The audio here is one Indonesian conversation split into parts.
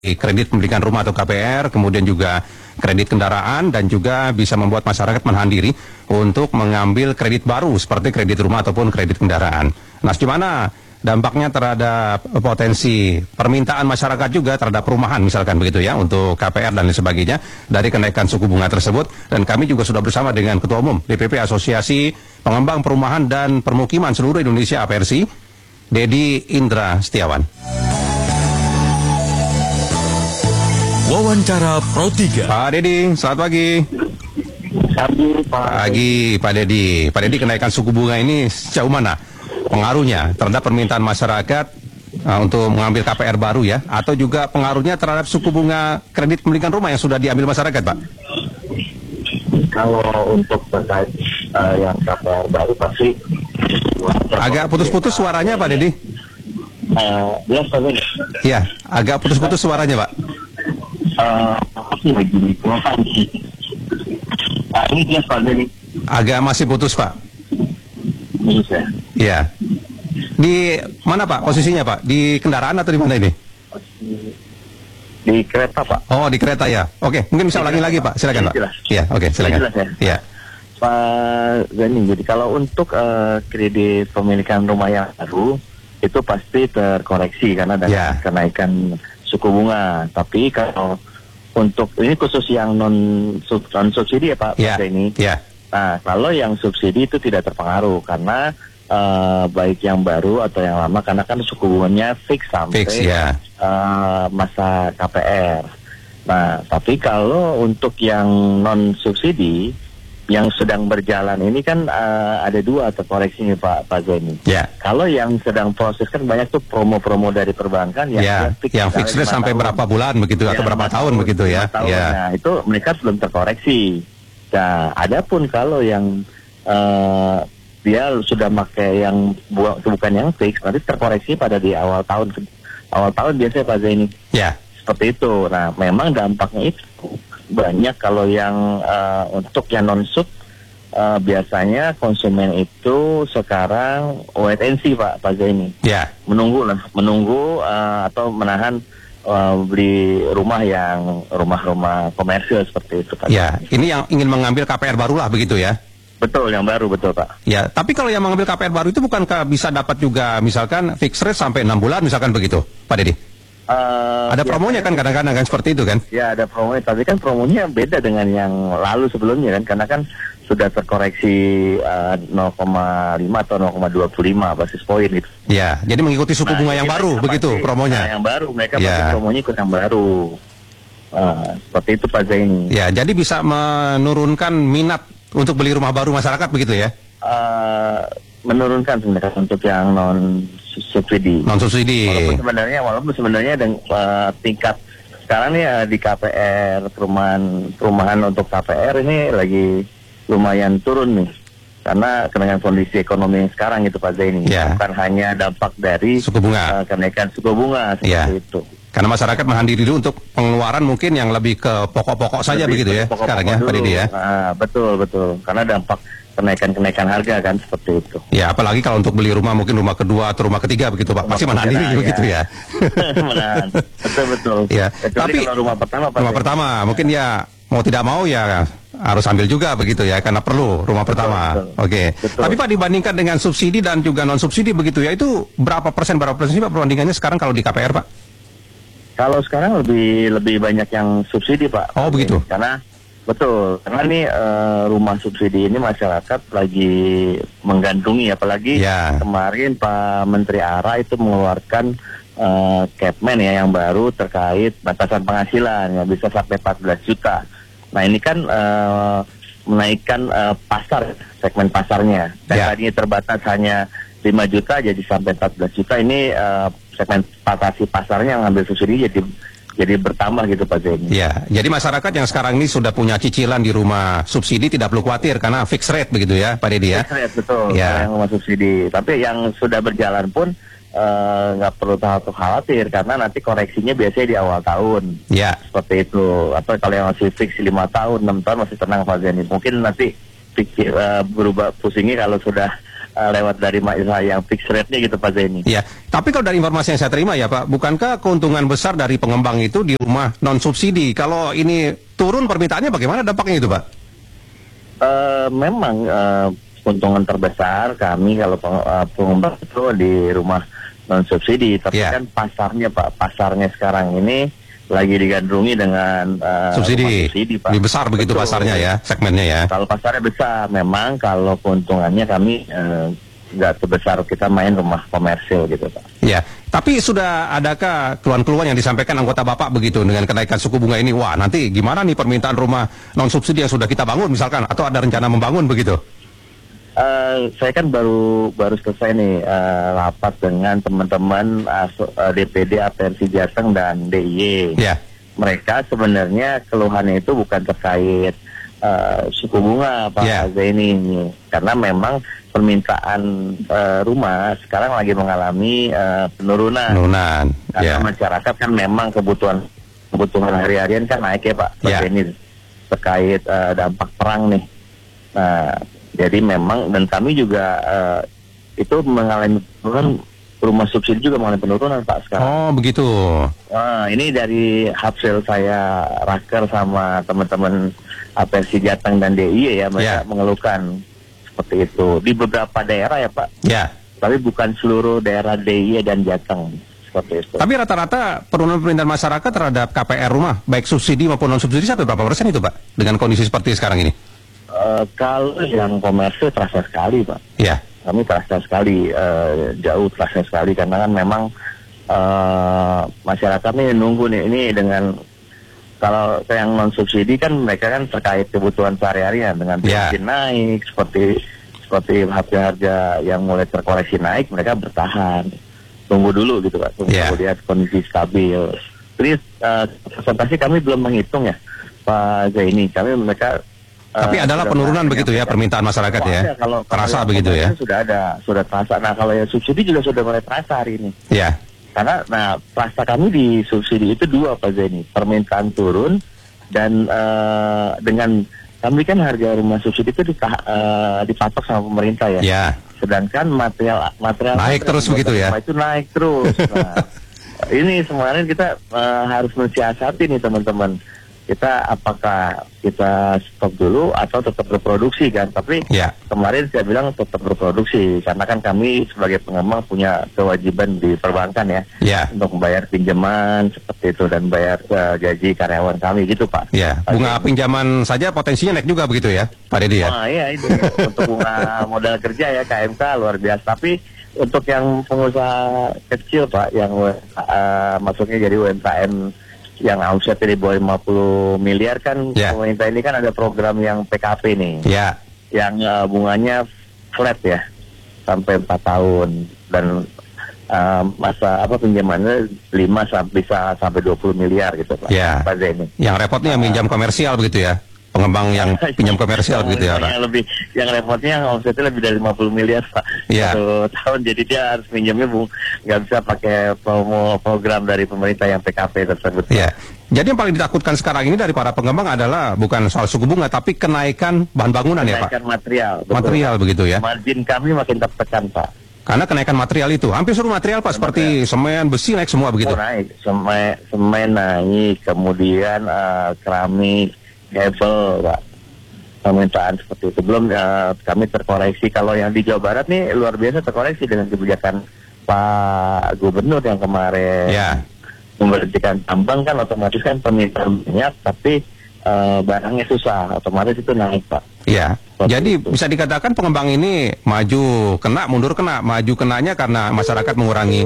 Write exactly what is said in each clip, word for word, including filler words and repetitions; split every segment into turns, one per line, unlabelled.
kredit pemilikan rumah atau K P R, kemudian juga kredit kendaraan, dan juga bisa membuat masyarakat menahan diri untuk mengambil kredit baru seperti kredit rumah ataupun kredit kendaraan. Nah, gimana dampaknya terhadap potensi permintaan masyarakat juga terhadap perumahan misalkan begitu ya, untuk K P R dan lain sebagainya dari kenaikan suku bunga tersebut. Dan kami juga sudah bersama dengan Ketua Umum D P P Asosiasi Pengembang Perumahan dan Permukiman Seluruh Indonesia A P R S I, Dedi Indra Setiawan.
Wawancara Pro tiga.
Pak Dedi, selamat pagi.
Pagi, Pak.
Pagi, Pak Dedi. Pak Dedi, kenaikan suku bunga ini sejauh mana pengaruhnya terhadap permintaan masyarakat uh, untuk mengambil K P R baru ya, atau juga pengaruhnya terhadap suku bunga kredit pemilikan rumah yang sudah diambil masyarakat, Pak?
Kalau untuk terkait uh, yang K P R baru pasti
agak putus-putus suaranya, Pak Dedi.
Uh, jelas Pak Dedi.
Iya, agak putus-putus suaranya, Pak.
Uh, pasti lagi di Pulau Nah, ini jelas Pak Dedi.
Agak masih putus, Pak.
Bisa.
Iya. Di mana, Pak, posisinya, Pak? Di kendaraan atau di mana ini?
Di kereta, Pak.
Oh, di kereta ya. Oke, mungkin bisa ulangi lagi, Pak. Silakan, Pak. Iya, oke, silakan.
Jelas, ya?
Iya.
Pak Zani, jadi kalau untuk uh, kredit pemilikan rumah yang baru itu pasti terkoreksi karena ada
Ya.
kenaikan suku bunga. Tapi kalau untuk ini khusus yang non sub, non subsidi ya Pak
Ya.
ini.
Ya.
Nah, kalau yang subsidi itu tidak terpengaruh karena uh, baik yang baru atau yang lama karena kan suku bunganya fix sampai
Fix, ya.
uh, masa K P R. Nah, tapi kalau untuk yang non subsidi yang sedang berjalan ini kan uh, ada dua terkoreksinya Pak Pak Zeni.
Ya.
Kalau yang sedang proses kan banyak tuh promo-promo dari perbankan yang
Ya,
yang fix,
yang fix rate sampai
tahun.
berapa bulan begitu
Ya,
atau berapa
lima
tahun begitu ya.
lima tahun.
Ya.
Nah, itu mereka belum terkoreksi. Nah, adapun kalau yang uh, dia sudah pakai yang bu bukan yang fix, nanti terkoreksi pada di awal tahun awal tahun biasanya Pak Zeni.
Ya.
Seperti itu. Nah, memang dampaknya itu banyak kalau yang uh, untuk yang non sub uh, biasanya konsumen itu sekarang wait and see Pak Pak Zaini.
Ya.
Menunggu lah, menunggu uh, atau menahan uh, beli rumah yang rumah-rumah komersil seperti itu Pak.
Ya, ini yang ingin mengambil K P R baru lah begitu ya.
Betul, yang baru betul Pak.
Ya, tapi kalau yang mengambil K P R baru itu bukankah bisa dapat juga misalkan fixed rate sampai enam bulan misalkan begitu, Pak Dedi?
Uh,
Ada promonya kan kadang-kadang kan seperti itu kan?
Ya ada promonya, tapi kan promonya beda dengan yang lalu sebelumnya kan, karena kan sudah terkoreksi uh, nol koma lima atau nol koma dua lima basis poin gitu.
Ya, jadi mengikuti suku
Nah,
bunga yang baru
mereka
begitu
pasti,
promonya.
Nah, yang baru mereka
Ya.
pasti promonya ikut yang baru. Uh, seperti itu Pak Zaini.
Ya, jadi bisa menurunkan minat untuk beli rumah baru masyarakat begitu ya?
Uh, menurunkan sebenarnya untuk yang non subsidi.
Non subsidi.
Walaupun sebenarnya walaupun sebenarnya dengan uh, tingkat sekarang nih uh, di K P R perumahan perumahan untuk K P R ini lagi lumayan turun nih karena kenaikan kondisi ekonomi yang sekarang itu Pak Zaini.
Ya.
Bukan hanya dampak dari
Suku bunga.
uh, kenaikan suku bunga seperti
Ya.
itu.
Karena masyarakat menahan diri dulu untuk pengeluaran mungkin yang lebih ke pokok-pokok saja
Lebih
begitu ya
pokok-pokok
sekarang ya, Pak
dulu.
Dedi ya.
Nah, betul betul karena dampak kenaikan-kenaikan harga kan seperti itu.
Ya, apalagi kalau untuk beli rumah mungkin rumah kedua atau rumah ketiga begitu Pak, pasti menahan diri
Nah,
begitu ya.
Menahan. Betul betul.
Ya,
Kecuali
tapi
kalau rumah pertama Pak
rumah
Zaini.
pertama mungkin ya mau tidak mau ya harus ambil juga begitu ya karena perlu rumah
Betul,
pertama.
betul.
Oke.
Betul.
Tapi Pak dibandingkan dengan subsidi dan juga non subsidi begitu ya, itu berapa persen berapa persen sih Pak perbandingannya sekarang kalau di K P R Pak?
Kalau sekarang lebih lebih banyak yang subsidi Pak.
Oh, begitu.
Karena betul, karena nih eh, rumah subsidi ini masyarakat lagi menggantungi, apalagi
Ya.
kemarin Pak Menteri A R A itu mengeluarkan eh, Capman ya yang baru terkait batasan penghasilan yang bisa sampai empat belas juta. Nah ini kan eh, menaikkan eh, pasar segmen pasarnya. Dan
Ya.
tadinya terbatas hanya lima juta jadi sampai empat belas juta. Ini eh, segmentasi pasarnya yang ambil subsidi jadi jadi bertambah gitu Pak Zaini.
Ya, jadi masyarakat yang sekarang ini sudah punya cicilan di rumah subsidi tidak perlu khawatir karena fixed rate begitu ya Pak Dedi ya.
Fixed rate, betul,
Ya.
yang rumah subsidi. Tapi yang sudah berjalan pun eh, nggak perlu terlalu khawatir karena nanti koreksinya biasanya di awal tahun.
Ya.
Seperti itu. Atau kalau yang masih fix lima tahun, enam tahun masih tenang Pak Zaini. Mungkin nanti pikir, eh, berubah pusingnya kalau sudah uh, lewat dari Maisa yang fixed rate-nya gitu Pak Zaini.
Ya, tapi kalau dari informasi yang saya terima ya Pak, bukankah keuntungan besar dari pengembang itu di rumah non subsidi? Kalau ini turun permintaannya bagaimana dampaknya itu Pak?
Uh, memang uh, keuntungan terbesar kami kalau peng, uh, pengembang itu di rumah non subsidi, tapi
yeah.
kan pasarnya Pak, pasarnya sekarang ini lagi digandrungi dengan uh,
subsidi.
subsidi Pak.
Lebih besar begitu Betul. Pasarnya ya, segmennya ya.
Kalau pasarnya besar, memang kalau keuntungannya kami uh, nggak sebesar kita main rumah komersil gitu Pak.
Ya, tapi sudah adakah keluhan-keluhan yang disampaikan anggota Bapak begitu dengan kenaikan suku bunga ini? Wah, nanti gimana nih permintaan rumah non subsidi yang sudah kita bangun misalkan, atau ada rencana membangun begitu?
Uh, saya kan baru baru selesai nih uh, rapat dengan teman-teman uh, D P D A P R C Jateng dan D I Y.
Ya.
Mereka sebenarnya keluhannya itu bukan terkait uh, suku bunga Pak
ya.
Zaini, karena memang permintaan uh, rumah sekarang lagi mengalami uh, penurunan.
Penurunan.
Karena
ya.
masyarakat kan memang kebutuhan kebutuhan hari-harian kan naik ya Pak
ya.
Zaini, terkait uh, dampak perang nih. Nah, jadi memang, dan kami juga uh, itu mengalami penurunan, rumah subsidi juga mengalami penurunan Pak sekarang.
Oh begitu.
Nah, ini dari hasil saya raker sama teman-teman A P R C Jateng dan D I Y ya, mereka
yeah.
mengeluhkan seperti itu. Di beberapa daerah ya Pak.
Ya. Yeah.
Tapi bukan seluruh daerah D I Y dan Jateng. Seperti itu.
Tapi rata-rata penurunan permintaan masyarakat terhadap K P R rumah, baik subsidi maupun non-subsidi, sampai berapa persen itu Pak? Dengan kondisi seperti sekarang ini?
Uh, kalau yang komersil terasa sekali Pak.
Iya.
Kami terasa sekali, uh, jauh terasa sekali, karena kan memang uh, masyarakat ini nunggu nih, ini dengan kalau yang non subsidi kan mereka kan terkait kebutuhan sehari-hari ya, dengan bensin yeah. naik, seperti seperti harga-harga yang mulai terkoreksi naik, mereka bertahan, tunggu dulu gitu Pak, tunggu yeah. lihat kondisi stabil. Jadi uh, presentasi kami belum menghitung ya Pak Zaini, kami mereka
Tapi uh, adalah penurunan begitu ya permintaan masyarakat ya,
ada, kalau,
terasa
kalau
begitu ya?
Sudah ada, sudah terasa. Nah kalau yang subsidi juga sudah mulai terasa hari ini.
Ya.
Karena, nah terasa kami di subsidi itu dua Pak Zaini, permintaan turun dan uh, dengan kami kan harga rumah subsidi itu dita, uh, dipatok sama pemerintah ya.
Ya.
Sedangkan material material
naik terus begitu ya?
Itu naik terus. Nah, ini sebenarnya kita uh, harus mensiasati nih teman-teman. Kita apakah kita stop dulu atau tetap berproduksi kan? Tapi
ya.
Kemarin saya bilang tetap berproduksi karena kan kami sebagai pengembang punya kewajiban di perbankan ya,
ya.
untuk membayar pinjaman seperti itu dan bayar uh, gaji karyawan kami gitu Pak.
Ya. Bunga Oke. pinjaman saja potensinya naik juga begitu ya, Pak Dedi ya?
Oh iya itu untuk bunga modal kerja ya K M K luar biasa. Tapi untuk yang pengusaha kecil Pak, yang uh, masuknya jadi U M K M yang omsetnya di bawah lima puluh miliar kan, yeah. pemerintah ini kan ada program yang P K P nih,
yeah.
yang uh, bunganya flat ya sampai empat tahun dan uh, masa apa pinjamannya lima sampai bisa sampai dua puluh miliar gitu Pak.
Yeah.
Pak Zaini.
Yang repotnya yang minjam komersial begitu ya? Pengembang yang pinjam komersial gitu ya Pak?
Yang lebih, yang repotnya yang omsetnya lebih dari lima puluh miliar Pak,
yeah.
satu tahun, jadi dia harus minjamnya bung, nggak bisa pakai promo program dari pemerintah yang P K P tersebut.
Iya. Yeah. Jadi yang paling ditakutkan sekarang ini dari para pengembang adalah bukan soal suku bunga, tapi kenaikan bahan bangunan kenaikan ya Pak?
Kenaikan material. Betul.
Material begitu ya?
Margin kami makin tertekan Pak.
Karena kenaikan material itu, hampir seluruh material Pak, seperti semen, besi naik semua begitu?
Oh, naik, semen, semen naik, kemudian uh, keramik, hebel Pak. Permintaan seperti itu belum uh, kami terkoreksi. Kalau yang di Jawa Barat nih luar biasa terkoreksi dengan kebijakan Pak Gubernur yang kemarin yeah. memberhentikan tambang, kan otomatis kan permintaan banyak tapi uh, barangnya susah, otomatis itu naik Pak.
Iya. Yeah. Jadi itu. Bisa dikatakan pengembang ini maju kena, mundur kena, maju kenanya karena masyarakat mengurangi.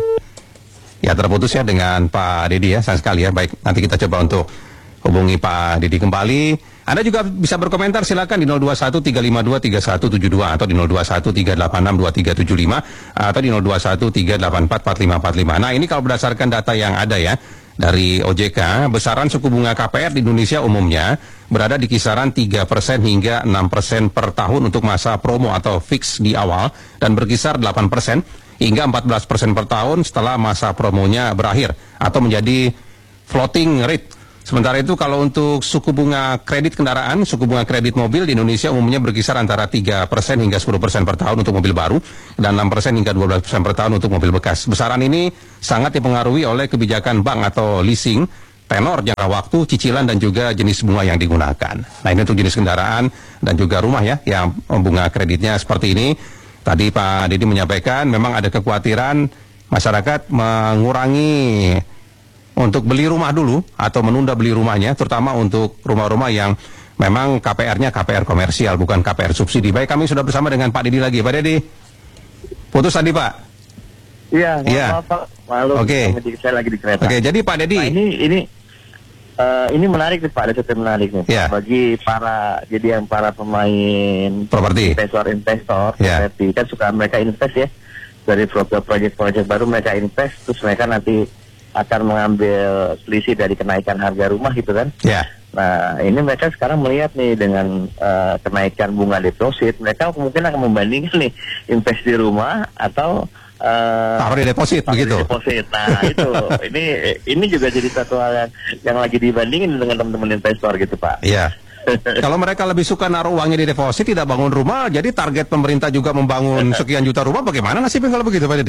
Ya terputus ya dengan Pak Dedi ya, sayang sekali ya. Baik, nanti kita coba untuk hubungi Pak Dedi kembali. Anda juga bisa berkomentar, silakan di nol dua satu tiga lima dua tiga satu tujuh dua atau di nol dua satu tiga delapan enam dua tiga tujuh lima atau di nol dua satu tiga delapan empat empat lima empat lima. Nah ini kalau berdasarkan data yang ada ya dari O J K, besaran suku bunga K P R di Indonesia umumnya berada di kisaran tiga persen hingga enam persen per tahun untuk masa promo atau fix di awal dan berkisar delapan persen hingga empat belas persen per tahun setelah masa promonya berakhir atau menjadi floating rate. Sementara itu kalau untuk suku bunga kredit kendaraan, suku bunga kredit mobil di Indonesia umumnya berkisar antara tiga persen hingga sepuluh persen per tahun untuk mobil baru dan enam persen hingga dua belas persen per tahun untuk mobil bekas. Besaran ini sangat dipengaruhi oleh kebijakan bank atau leasing, tenor jangka waktu, cicilan dan juga jenis bunga yang digunakan. Nah, ini untuk jenis kendaraan dan juga rumah ya yang bunga kreditnya seperti ini. Tadi Pak Didi menyampaikan memang ada kekhawatiran masyarakat mengurangi untuk beli rumah dulu atau menunda beli rumahnya, terutama untuk rumah-rumah yang memang K P R-nya K P R komersial, bukan K P R subsidi. Baik, kami sudah bersama dengan Pak Didi lagi. Pak Didi, putus tadi Pak?
Iya,
Iya.
maaf Pak. Malu,
Oke.
saya lagi di kereta.
Oke, jadi Pak Didi.
Nah, ini ini eh, ini menarik nih Pak, ada sesuatu yang menarik nih. Pak.
Iya.
Bagi para jadi yang para pemain
Properti.
investor-investor,
Iya.
properti kan suka mereka invest ya dari proyek-proyek baru mereka invest, terus mereka nanti akan mengambil selisih dari kenaikan harga rumah gitu kan.
Ya.
Nah, ini mereka sekarang melihat nih dengan uh, kenaikan bunga deposit, mereka mungkin akan membandingkan nih invest di rumah atau uh,
Taruh di deposit
taruh
begitu.
di deposit. Nah, itu ini ini juga jadi satu hal yang, yang lagi dibandingin dengan teman-teman investor gitu, Pak.
Iya. Kalau mereka lebih suka naruh uangnya di deposit, tidak bangun rumah, jadi target pemerintah juga membangun sekian juta rumah, bagaimana nasibnya kalau begitu Pak Didi?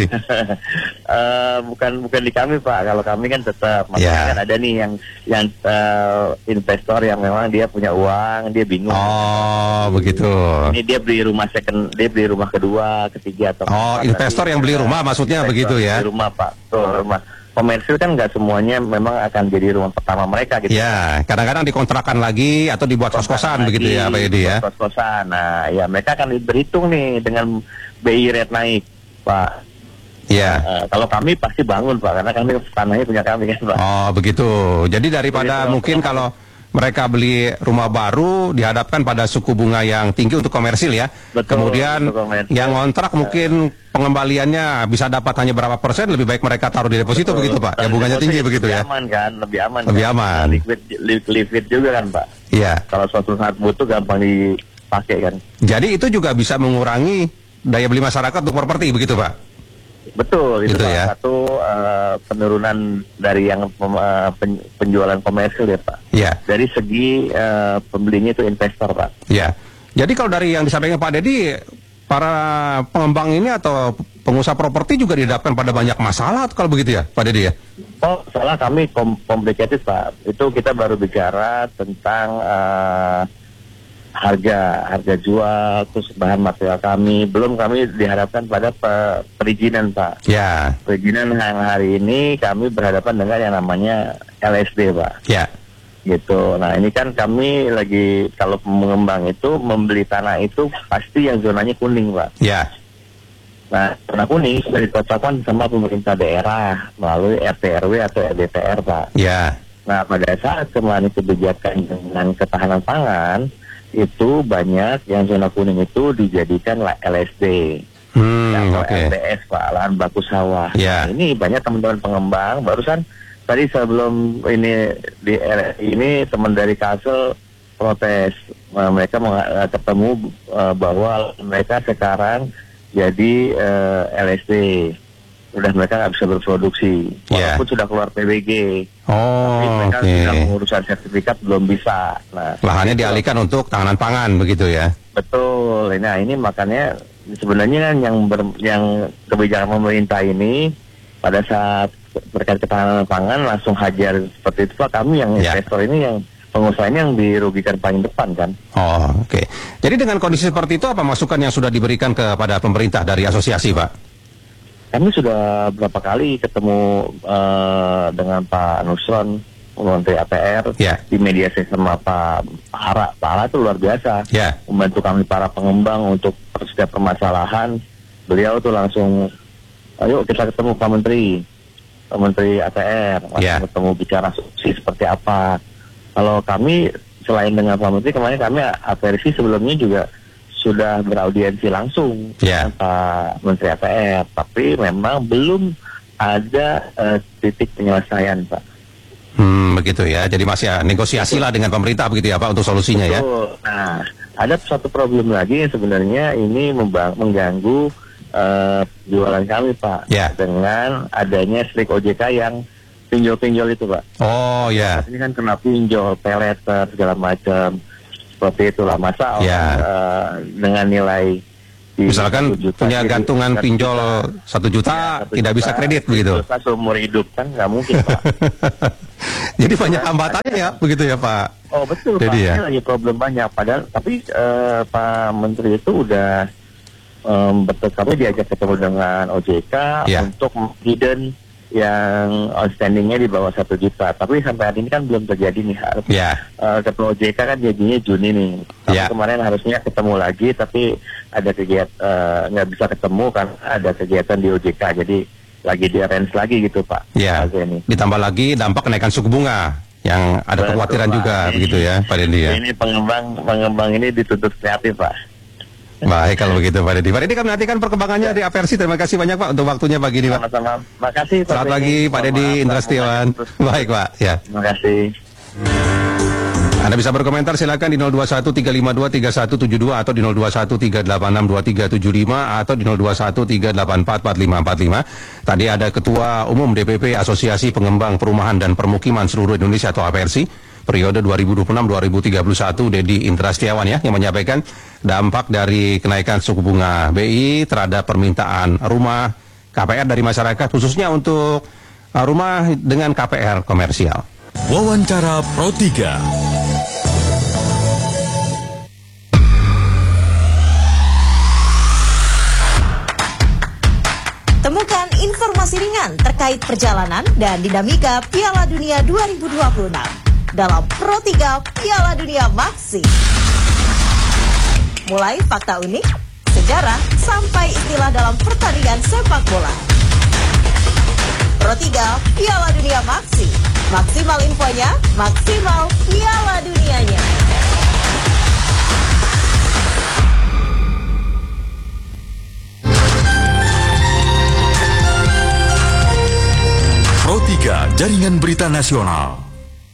uh, bukan bukan di kami Pak, kalau kami kan tetap, maksudnya
Ya.
kan ada nih yang yang uh, investor yang memang dia punya uang, dia bingung.
Oh, begitu.
Ini dia beli rumah second, dia beli rumah kedua, ketiga atau
Oh,
keempat
investor
nanti.
yang beli rumah maksudnya
Investor
begitu ya?
Beli rumah Pak, tuh rumah. Komersil kan nggak semuanya memang akan jadi rumah pertama mereka gitu.
Ya, kadang-kadang dikontrakan lagi atau dibuat kos-kosan begitu ya Pak Didi ya?
Kos-kosan. Nah, ya mereka akan berhitung nih dengan B I rate naik, Pak.
Iya.
Uh, kalau kami pasti bangun Pak, karena kami tanahnya punya kami kan Pak.
Oh, begitu. Jadi daripada
Jadi,
mungkin kalau mereka beli rumah baru dihadapkan pada suku bunga yang tinggi untuk komersil ya.
Betul,
Kemudian
untuk komersil.
yang ngontrak mungkin pengembaliannya bisa dapat hanya berapa persen, lebih baik mereka taruh di deposito begitu Pak. Ya bunganya tinggi begitu ya.
Lebih aman kan, lebih aman.
Lebih
kan?
aman.
Liquid, li- liquid juga kan Pak.
Iya.
Kalau suatu saat butuh gampang dipakai kan.
Jadi itu juga bisa mengurangi daya beli masyarakat untuk properti begitu Pak.
Betul, itu
Gitu
salah
ya.
satu uh, penurunan dari yang pem- uh, pen- penjualan komersil ya Pak.
Iya.
Dari segi uh, pembelinya itu investor Pak.
Ya. Jadi kalau dari yang disampaikan Pak Dedi, para pengembang ini atau pengusaha properti juga dihadapkan pada banyak masalah kalau begitu ya, Pak Dedi ya?
Oh, salah kami kom- complicated Pak. Itu kita baru bicara tentang uh, harga harga jual, terus bahan material kami. Belum kami diharapkan pada pe- perizinan Pak.
Ya.
Perizinan yang hari ini kami berhadapan dengan yang namanya L S D Pak.
Ya.
Gitu. Nah ini kan kami lagi kalau pengembang itu membeli tanah itu pasti yang zonanya kuning Pak.
Ya.
Nah zona kuning sudah ditetapkan sama pemerintah daerah melalui R T R W atau R D T R Pak.
Ya.
Nah pada saat kemarin kebijakan dengan ketahanan pangan itu banyak yang zona kuning itu dijadikan L S D.
Hmm,
atau
oke.
L B S Pak, lahan baku sawah.
Ya.
Nah, ini banyak teman-teman pengembang barusan tadi sebelum ini di R I ini teman dari Kalsel protes. Nah, mereka meng- eh, ketemu eh, bahwa mereka sekarang jadi eh, L S D. Udah mereka nggak bisa berproduksi.
Ya.
Walaupun sudah keluar P B G. Tapi
Oh,
mereka
oke.
sudah pengurusan sertifikat belum bisa. Nah,
Lahannya
itu-
dialihkan untuk tahanan pangan begitu ya?
Betul. Nah ini makanya sebenarnya kan yang ber, yang kebijakan pemerintah ini pada saat terkait ketahanan pangan langsung hajar seperti itu Pak. Kami yang
Ya.
investor ini yang pengusahanya yang dirugikan paling depan kan.
Oh, oke. Jadi dengan kondisi seperti itu apa masukan yang sudah diberikan kepada pemerintah dari asosiasi, Pak?
Kami sudah berapa kali ketemu eh, dengan Pak Nusron, Menteri A P R,
Ya.
di media sama Pak Hara. Pak Hara itu luar biasa.
Ya.
Membantu kami para pengembang untuk setiap permasalahan. Beliau tuh langsung, ayo kita ketemu Pak Menteri, Pak Menteri A P R, langsung
Ya.
ketemu bicara solusi seperti apa. Kalau kami selain dengan Pak Menteri, kemarin kami A P R S I sebelumnya juga sudah beraudiensi langsung
Ya.
dengan Pak Menteri A P R, tapi memang belum ada eh, titik penyelesaian Pak.
Hmm, begitu ya. Jadi masih ya, negosiasi lah dengan pemerintah begitu ya, Pak, untuk solusinya ya.
Betul. Nah, ada satu problem lagi yang sebenarnya ini membang- mengganggu eh, jualan kami Pak,
Ya.
dengan adanya strik O J K yang pinjol-pinjol itu Pak.
Oh ya.
Ini kan kena pinjol, peleter segala macam seperti itulah. Masa
Ya.
orang uh, dengan nilai di
Misalkan
satu juta,
punya
jadi
gantungan
satu
pinjol
juta,
satu juta,
ya, satu
tidak
juta,
bisa kredit begitu.
Dosa seumur hidup kan nggak mungkin Pak.
Jadi banyak hambatannya ya, begitu ya Pak.
Oh betul
Jadi,
Pak,
ya.
ini lagi problem banyak. Padahal tapi eh, Pak Menteri itu udah um, betul kami diajak ketemu dengan O J K
Ya.
untuk hidden yang outstandingnya di bawah satu juta. Tapi sampai hari ini kan belum terjadi nih. Harus
Ya.
eh, ketemu O J K kan jadinya Juni nih. Tapi
Ya.
kemarin harusnya ketemu lagi, tapi ada kegiatan nggak bisa ketemu kan ada kegiatan di O J K. Jadi lagi di arrange lagi gitu Pak.
Ya.
Pak Zeni.
Ditambah lagi dampak kenaikan suku bunga yang ada
Betul,
kekhawatiran
Pak.
juga
Ini-
begitu ya Pak Dendi ya.
Ini pengembang pengembang ini dituntut kreatif Pak.
Baik kalau begitu Pak Dendi. Pak Dendi kami nantikan perkembangannya di Apersi. Terima kasih banyak Pak untuk waktunya pagi ini Pak.
Sama-sama. Makasih Pak.
Selamat pagi Pak Dendi Indra Setiawan. Baik Pak ya.
Terima kasih.
Anda bisa berkomentar silakan di nol dua satu tiga lima dua tiga satu tujuh dua atau di nol dua satu tiga delapan enam dua tiga tujuh lima atau di nol dua satu tiga delapan empat empat lima empat lima. Tadi ada Ketua Umum D P P Asosiasi Pengembang Perumahan dan Permukiman Seluruh Indonesia atau A P R S I periode dua ribu dua puluh enam dua ribu tiga puluh satu Dedi Indra Setiawan ya yang menyampaikan dampak dari kenaikan suku bunga B I terhadap permintaan rumah K P R dari masyarakat khususnya untuk uh, rumah dengan K P R komersial.
Wawancara Pro tiga.
Temukan informasi ringan terkait perjalanan dan dinamika Piala Dunia dua ribu dua puluh enam dalam Pro tiga Piala Dunia Maxi. Mulai fakta unik, sejarah, sampai istilah dalam pertandingan sepak bola. Pro tiga Piala Dunia Maxi. Maksimal infonya, maksimal Piala Dunianya.
Pro tiga Jaringan Berita Nasional.